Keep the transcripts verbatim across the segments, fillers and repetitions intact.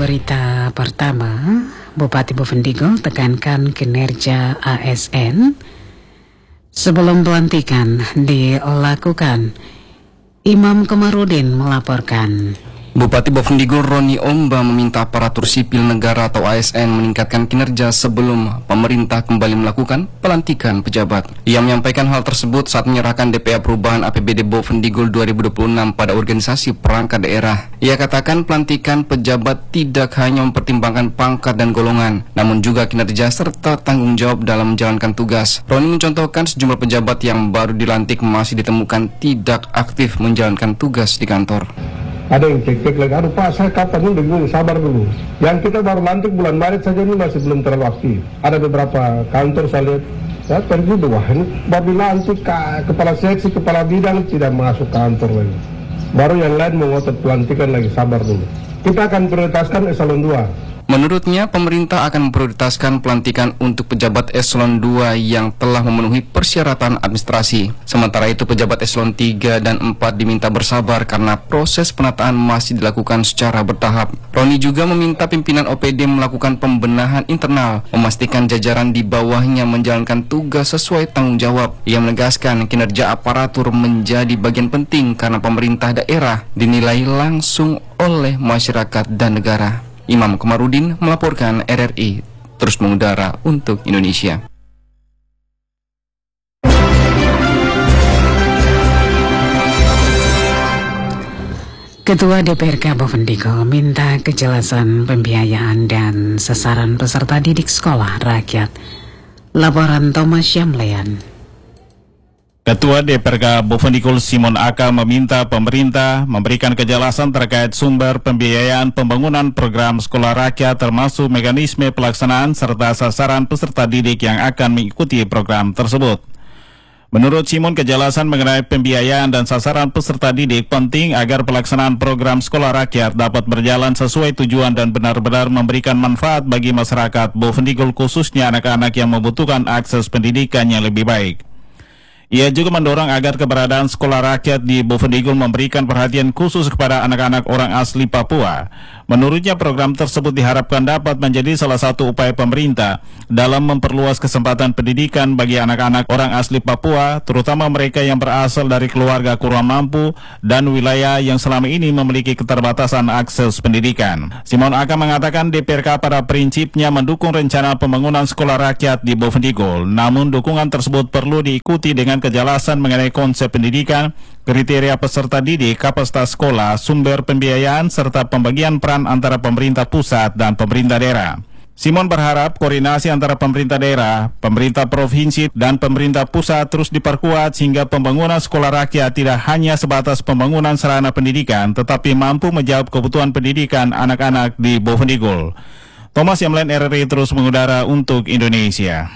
berita pertama, Bupati Bovendigul tekankan kinerja A S N sebelum pelantikan dilakukan. Imam Komarudin melaporkan. Bupati Bovendigul Roni Omba meminta aparatur sipil negara atau A S N meningkatkan kinerja sebelum pemerintah kembali melakukan pelantikan pejabat. Ia menyampaikan hal tersebut saat menyerahkan D P A perubahan A P B D Bovendigul dua ribu dua puluh enam pada organisasi perangkat daerah. Ia katakan pelantikan pejabat tidak hanya mempertimbangkan pangkat dan golongan, namun juga kinerja serta tanggung jawab dalam menjalankan tugas. Roni mencontohkan sejumlah pejabat yang baru dilantik masih ditemukan tidak aktif menjalankan tugas di kantor. Ada yang cek-cek lagi, aduh Pak, saya kapan dulu, sabar dulu. Yang kita baru lantik bulan Maret saja ini masih belum terlalu aktif. Ada beberapa kantor saya lihat, saya terjadi, wah ini baru dilantik, kepala seksi, kepala bidang tidak masuk kantor lagi. Baru yang lain mengotot pelantikan lagi, sabar dulu. Kita akan prioritaskan eselon dua. Menurutnya, pemerintah akan memprioritaskan pelantikan untuk pejabat eselon dua yang telah memenuhi persyaratan administrasi. Sementara itu, pejabat eselon tiga dan empat diminta bersabar karena proses penataan masih dilakukan secara bertahap. Roni juga meminta pimpinan O P D melakukan pembenahan internal, memastikan jajaran di bawahnya menjalankan tugas sesuai tanggung jawab. Ia menegaskan kinerja aparatur menjadi bagian penting karena pemerintah daerah dinilai langsung oleh masyarakat dan negara. Imam Komarudin melaporkan. R R I terus mengudara untuk Indonesia. Ketua D P R K Bovendigul minta kejelasan pembiayaan dan sasaran peserta didik sekolah rakyat. Laporan Thomas Syamlean. Ketua D P R K Bovendigul Simon Aka meminta pemerintah memberikan kejelasan terkait sumber pembiayaan pembangunan program sekolah rakyat termasuk mekanisme pelaksanaan serta sasaran peserta didik yang akan mengikuti program tersebut. Menurut Simon, kejelasan mengenai pembiayaan dan sasaran peserta didik penting agar pelaksanaan program sekolah rakyat dapat berjalan sesuai tujuan dan benar-benar memberikan manfaat bagi masyarakat Bovendigul, khususnya anak-anak yang membutuhkan akses pendidikan yang lebih baik. Ia juga mendorong agar keberadaan sekolah rakyat di Bovendigul memberikan perhatian khusus kepada anak-anak orang asli Papua. Menurutnya, program tersebut diharapkan dapat menjadi salah satu upaya pemerintah dalam memperluas kesempatan pendidikan bagi anak-anak orang asli Papua, terutama mereka yang berasal dari keluarga kurang mampu dan wilayah yang selama ini memiliki keterbatasan akses pendidikan. Simon Aka mengatakan D P R K pada prinsipnya mendukung rencana pembangunan sekolah rakyat di Bovendigul, namun dukungan tersebut perlu diikuti dengan kejelasan mengenai konsep pendidikan, kriteria peserta didik, kapasitas sekolah, sumber pembiayaan, serta pembagian peran antara pemerintah pusat dan pemerintah daerah. Simon berharap koordinasi antara pemerintah daerah, pemerintah provinsi, dan pemerintah pusat terus diperkuat sehingga pembangunan sekolah rakyat tidak hanya sebatas pembangunan sarana pendidikan, tetapi mampu menjawab kebutuhan pendidikan anak-anak di Bovendigul. Thomas Yamlen, R R I terus mengudara untuk Indonesia.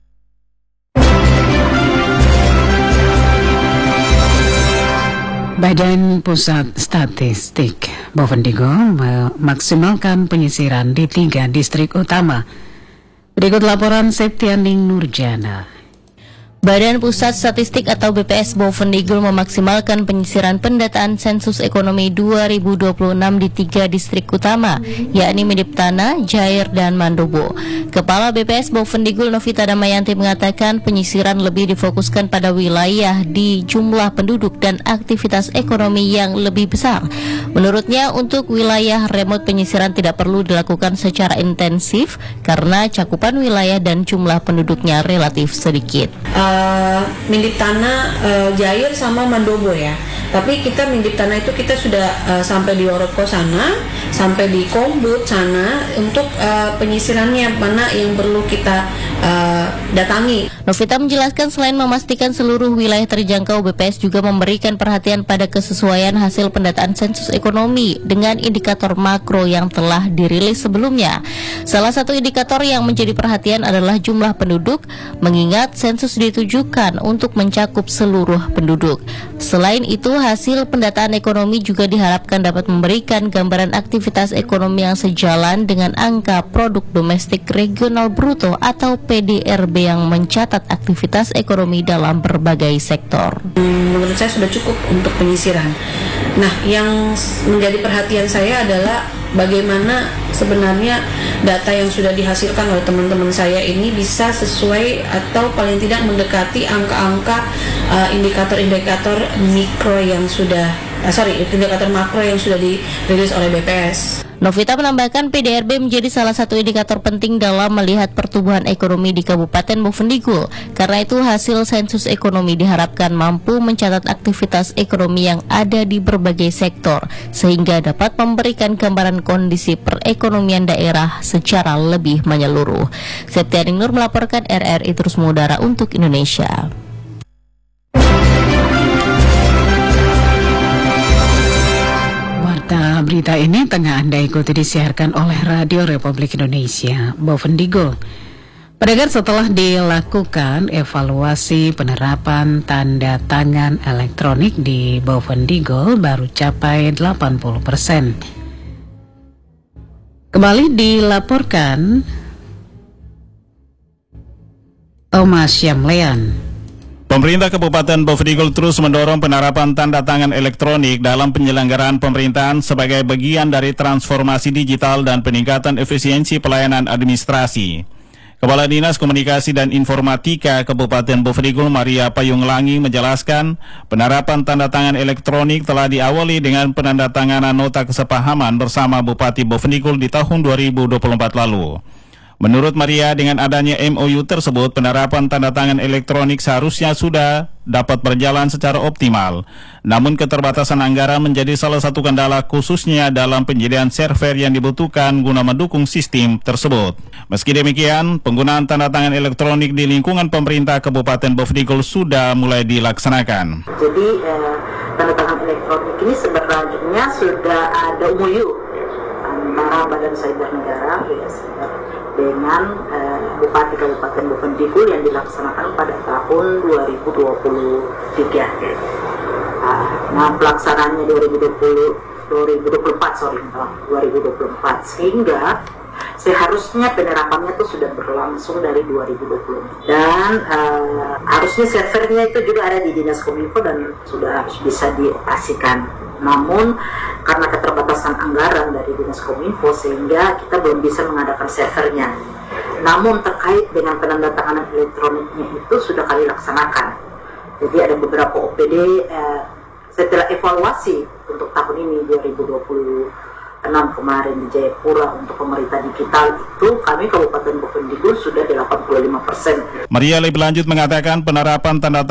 Badan Pusat Statistik Bovendigul memaksimalkan penyisiran di tiga distrik utama. Berikut laporan Septianing Nurjana. Badan Pusat Statistik atau B P S Bovendigul memaksimalkan penyisiran pendataan sensus ekonomi dua ribu dua puluh enam di tiga distrik utama, yakni Midiptana, Jair, dan Mandobo. Kepala B P S Bovendigul Novita Damayanti mengatakan penyisiran lebih difokuskan pada wilayah di jumlah penduduk dan aktivitas ekonomi yang lebih besar. Menurutnya, untuk wilayah remote penyisiran tidak perlu dilakukan secara intensif karena cakupan wilayah dan jumlah penduduknya relatif sedikit. Uh, Midiptana, uh, Jair sama Mandobo ya. Tapi kita Midiptana itu kita sudah uh, sampai di Oroko sana, sampai di Kombut sana untuk uh, penyisirannya mana yang perlu kita uh, datangi. Novita menjelaskan selain memastikan seluruh wilayah terjangkau, B P S juga memberikan perhatian pada kesesuaian hasil pendataan sensus ekonomi dengan indikator makro yang telah dirilis sebelumnya. Salah satu indikator yang menjadi perhatian adalah jumlah penduduk, mengingat sensus ditujukan untuk mencakup seluruh penduduk. Selain itu, hasil pendataan ekonomi juga diharapkan dapat memberikan gambaran aktivitas ekonomi yang sejalan dengan angka produk domestik regional bruto atau P D R B yang mencatat aktivitas ekonomi dalam berbagai sektor. Menurut saya sudah cukup untuk penyisiran. Nah, yang menjadi perhatian saya adalah bagaimana sebenarnya data yang sudah dihasilkan oleh teman-teman saya ini bisa sesuai atau paling tidak mendekati angka-angka uh, indikator-indikator mikro yang sudah uh, sorry indikator makro yang sudah dirilis oleh B P S. Novita menambahkan P D R B menjadi salah satu indikator penting dalam melihat pertumbuhan ekonomi di Kabupaten Bovendigul. Karena itu hasil sensus ekonomi diharapkan mampu mencatat aktivitas ekonomi yang ada di berbagai sektor sehingga dapat memberikan gambaran kondisi perekonomian daerah secara lebih menyeluruh. Septiani Nur melaporkan R R I Terus Mengudara untuk Indonesia. Berita ini tengah Anda ikuti disiarkan oleh Radio Republik Indonesia Bovendigul. Pendengar, setelah dilakukan evaluasi penerapan tanda tangan elektronik di Bovendigul baru capai delapan puluh persen. Kembali dilaporkan Thomas Syamlean. Pemerintah Kabupaten Bovendigul terus mendorong penerapan tanda tangan elektronik dalam penyelenggaraan pemerintahan sebagai bagian dari transformasi digital dan peningkatan efisiensi pelayanan administrasi. Kepala Dinas Komunikasi dan Informatika Kabupaten Bovendigul Maria Payunglangi menjelaskan penerapan tanda tangan elektronik telah diawali dengan penandatanganan nota kesepahaman bersama Bupati Bovendigul di tahun dua ribu dua puluh empat lalu. Menurut Maria, dengan adanya M O U tersebut, penerapan tanda tangan elektronik seharusnya sudah dapat berjalan secara optimal. Namun keterbatasan anggaran menjadi salah satu kendala khususnya dalam penyediaan server yang dibutuhkan guna mendukung sistem tersebut. Meski demikian, penggunaan tanda tangan elektronik di lingkungan pemerintah Kabupaten Bovendigul sudah mulai dilaksanakan. Jadi eh, tanda tangan elektronik ini sebenarnya sudah ada M O U antara Badan Cyber Negara dengan uh, Bupati Kabupaten Bovendigul yang dilaksanakan pada tahun dua ribu dua puluh tiga. Uh, nah, pelaksanaannya dua ribu dua puluh, dua ribu dua puluh empat, sorry, dua ribu dua puluh empat, sehingga seharusnya penerapannya itu sudah berlangsung dari dua ribu dua puluh. Dan uh, harusnya servernya itu juga ada di Dinas Kominfo dan sudah harus bisa dioperasikan. Namun karena keterbatasan anggaran dari Dinas Kominfo sehingga kita belum bisa mengadakan servernya. Namun terkait dengan penandatanganan elektroniknya itu sudah kami laksanakan. Jadi ada beberapa O P D eh, setelah evaluasi untuk tahun ini dua ribu dua puluh enam kemarin di Jayapura untuk pemerintah digital itu kami Kabupaten Bovendigul sudah delapan puluh lima persen. Maria lebih lanjut mengatakan penerapan tanda